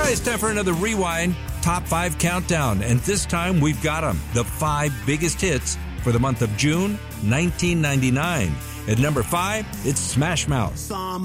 right, it's time for another Rewind Top 5 Countdown. And this time we've got them, the 5 biggest hits for the month of June 1999. At number 5, it's Smash Mouth.